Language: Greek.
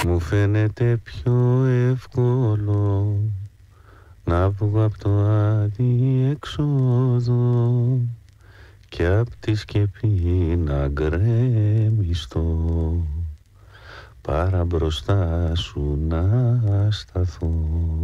Μου φαίνεται πιο εύκολο να βγω απ' το αδιέξοδο και απ' τη σκεπή να γκρεμιστώ παρά μπροστά σου να σταθώ.